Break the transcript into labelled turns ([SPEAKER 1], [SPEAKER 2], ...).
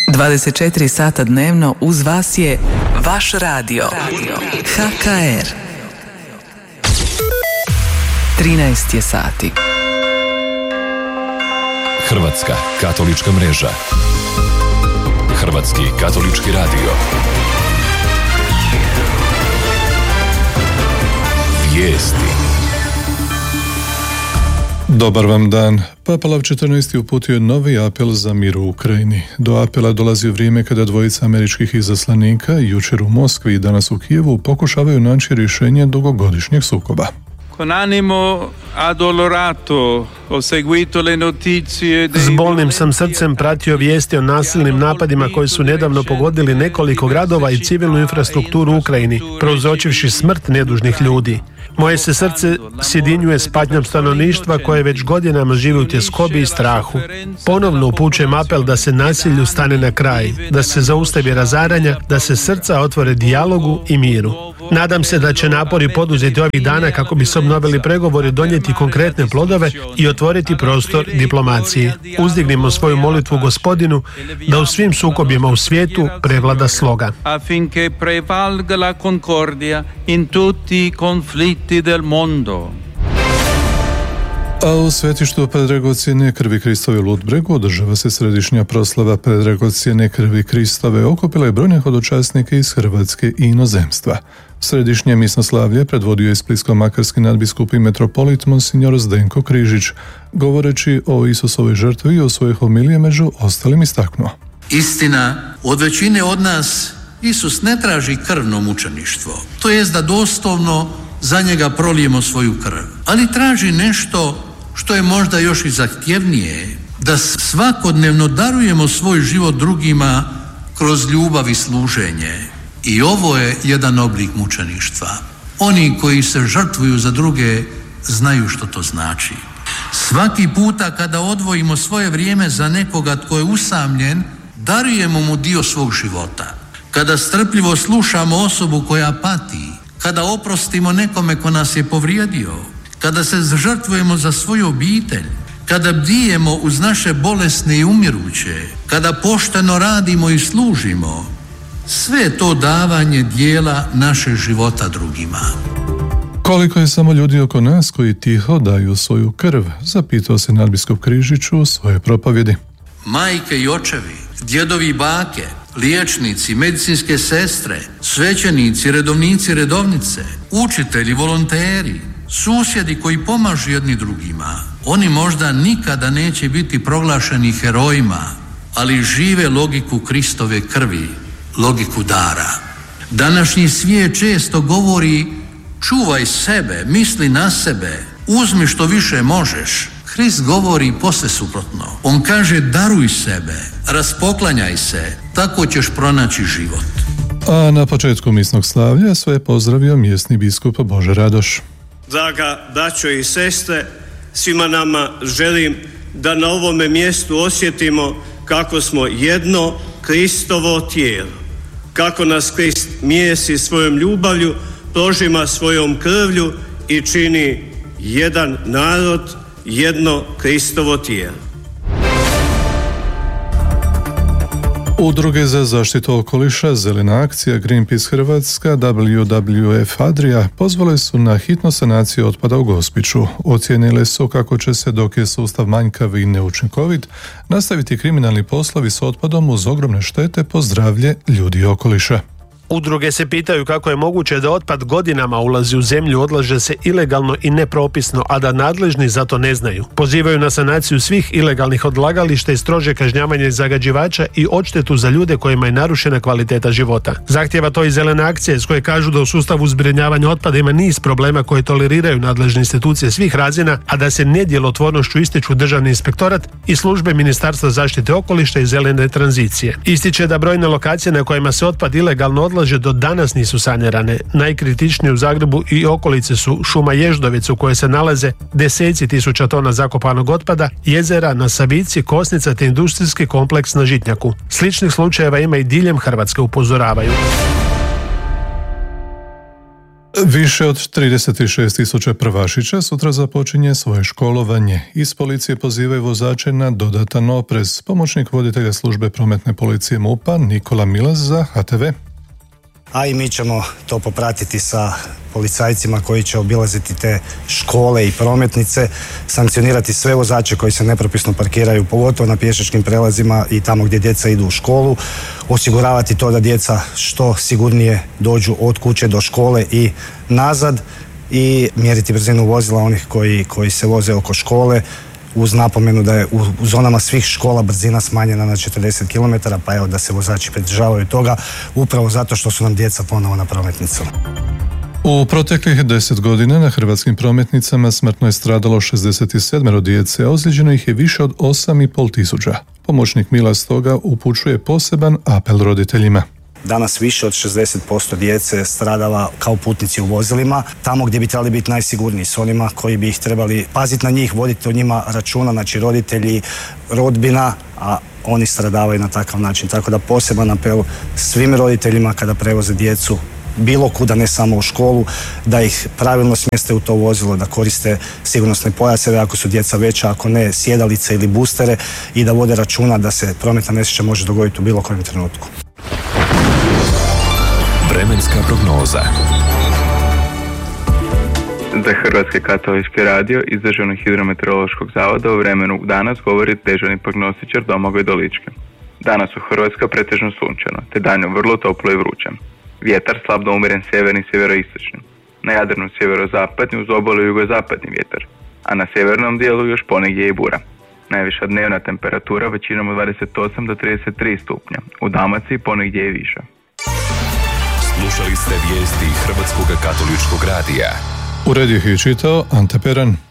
[SPEAKER 1] 24 sata dnevno uz vas je vaš radio. HKR. 13 je sati.
[SPEAKER 2] Hrvatska katolička mreža. Hrvatski katolički radio. Vijesti.
[SPEAKER 3] Dobar vam dan. Papa Lav XIV uputio je novi apel za mir u Ukrajini. Do apela dolazi vrijeme kada dvojica američkih izaslanika, jučer u Moskvi i danas u Kijevu, pokušavaju naći rješenje dugogodišnjeg sukoba.
[SPEAKER 4] Con animo addolorato ho seguito le notizie.
[SPEAKER 5] S bolnim sam srcem pratio vijesti o nasilnim napadima koji su nedavno pogodili nekoliko gradova i civilnu infrastrukturu u Ukrajini, prouzročivši smrt nedužnih ljudi. Moje se srce sjedinjuje s patnjom stanovništva koje već godinama živi u tjeskobi i strahu. Ponovno upućujem apel da se nasilju stane na kraj, da se zaustavi razaranja, da se srca otvore dijalogu i miru. Nadam se da će napori poduzeti ovih dana kako bi se obnovili pregovori, donijeti konkretne plodove i otvoriti prostor diplomaciji. Uzdignimo svoju molitvu Gospodinu da u svim sukobima u svijetu prevlada sloga.
[SPEAKER 4] Affinché prevalga la concordia in tutti i conflitti del mondo.
[SPEAKER 3] A u svetištu Predragocjene krvi Kristove u Ludbregu održava se središnja proslava Predragocjene krvi Kristove. Okupila je brojne hodočasnike iz Hrvatske i inozemstva. Središnje misnoslavlje predvodio je splitsko-makarski nadbiskup i metropolit monsignor Zdenko Križić. Govoreći o Isusovoj žrtvi i o svojoj homiliji među ostalim istaknuo.
[SPEAKER 6] Istina, od većine od nas Isus ne traži krvno mučeništvo, to jest da doslovno za njega prolijemo svoju krv, ali traži nešto što je možda još i zahtjevnije, da svakodnevno darujemo svoj život drugima kroz ljubav i služenje. I ovo je jedan oblik mučeništva. Oni koji se žrtvuju za druge znaju što to znači. Svaki puta kada odvojimo svoje vrijeme za nekoga tko je usamljen, darujemo mu dio svog života. Kada strpljivo slušamo osobu koja pati, kada oprostimo nekome ko nas je povrijedio, kada se žrtvujemo za svoju obitelj, kada bdijemo uz naše bolesne i umiruće, kada pošteno radimo i služimo, sve je to davanje dijela našeg života drugima.
[SPEAKER 3] Koliko je samo ljudi oko nas koji tiho daju svoju krv, zapitao se nadbiskup Križić u svojoj propovjedi.
[SPEAKER 6] Majke i očevi, djedovi i bake, liječnici, medicinske sestre, svećenici, redovnici, redovnice, učitelji, volonteri, susjedi koji pomažu jedni drugima. Oni možda nikada neće biti proglašeni herojima, ali žive logiku Kristove krvi, logiku dara. Današnji svijet često govori: čuvaj sebe, misli na sebe, uzmi što više možeš. Krist govori posve suprotno. On kaže: daruj sebe, raspoklanjaj se, tako ćeš pronaći život.
[SPEAKER 3] A na početku misnog slavlja sve je pozdravio mjesni biskup Bože Radoš.
[SPEAKER 7] Draga braćo i sestre, svima nama želim da na ovome mjestu osjetimo kako smo jedno Kristovo tijelo, kako nas Krist mijesi svojom ljubavlju, prožima svojom krvlju i čini jedan narod, jedno Kristovo tijelo.
[SPEAKER 3] Udruge za zaštitu okoliša, Zelena akcija, Greenpeace Hrvatska, WWF Adria pozvale su na hitnu sanaciju otpada u Gospiću. Ocijenile su kako će se, dok je sustav manjkav i neučinkovit, nastaviti kriminalni poslovi s otpadom uz ogromne štete po zdravlje ljudi i okoliša.
[SPEAKER 5] Udruge se pitaju kako je moguće da otpad godinama ulazi u zemlju, odlaže se ilegalno i nepropisno, a da nadležni za to ne znaju. Pozivaju na sanaciju svih ilegalnih odlagališta i strože kažnjavanje zagađivača i odštetu za ljude kojima je narušena kvaliteta života. Zahtjeva to i Zelena akcija, iz koje kažu da u sustavu zbrinjavanja otpada ima niz problema koje toleriraju nadležne institucije svih razina, a da se nedjelotvornošću ističu Državni inspektorat i službe Ministarstva zaštite okoliša i zelene tranzicije. Ističe da brojne lokacije na kojima se otpad ilegalno odlaže do danas nisu sanirane. Najkritičnije u Zagrebu i okolice su šuma Ježdovica u kojoj se nalaze deseci tisuća tona zakopanog otpada, jezera na Savici, Kosnica te industrijski kompleks na Žitnjaku. Sličnih slučajeva ima i diljem Hrvatske, upozoravaju.
[SPEAKER 3] Više od 36.000 prvašića sutra započinje svoje školovanje. Iz policije pozivaju vozače na dodatan oprez. Pomoćnik voditelja službe prometne policije MUP-a Nikola Milas za HTV.
[SPEAKER 8] A i mi ćemo to popratiti sa policajcima koji će obilaziti te škole i prometnice, sankcionirati sve vozače koji se nepropisno parkiraju, pogotovo na pješačkim prelazima i tamo gdje djeca idu u školu, osiguravati to da djeca što sigurnije dođu od kuće do škole i nazad i mjeriti brzinu vozila onih koji se voze oko škole, uz napomenu da je u zonama svih škola brzina smanjena na 40 km, pa evo da se vozači pridržavaju toga, upravo zato što su nam djeca ponovo na prometnicama.
[SPEAKER 3] U proteklih 10 godina na hrvatskim prometnicama smrtno je stradalo 67 djece, a ozlijeđeno ih je više od 8.500. Pomoćnik Milas stoga upućuje poseban apel roditeljima.
[SPEAKER 8] Danas više od 60% djece stradava kao putnici u vozilima, tamo gdje bi trebali biti najsigurniji, s onima koji bi ih trebali paziti na njih, voditi o njima računa, znači roditelji, rodbina, a oni stradavaju na takav način. Tako da poseban apel svim roditeljima kada prevoze djecu bilo kuda, ne samo u školu, da ih pravilno smjeste u to vozilo, da koriste sigurnosne pojaseve ako su djeca veća, ako ne sjedalice ili boostere, i da vode računa da se prometna nesreća može dogoditi u bilo kojem trenutku.
[SPEAKER 2] Vremenska prognoza.
[SPEAKER 9] Za Hrvatski katolički radio iz Državnog hidrometeorološkog zavoda u vremenu danas govori dežurni prognostičar Domagoj Dolički. Danas u Hrvatskoj pretežno sunčano, te danju vrlo toplo i vruće. Vjetar slab do umjeren sjeverni i sjeveroistočni. Na Jadranu sjeverozapadni, uz obalu jugozapadni vjetar, a na sjevernom dijelu još ponegdje i bura. Najviša dnevna temperatura većinom od 28 do 33 stupnja, u Dalmaciji ponegdje i više.
[SPEAKER 2] Slušali ste vijesti Hrvatskog katoličkog radija.
[SPEAKER 3] Uredio ih i čitao Ante Peran.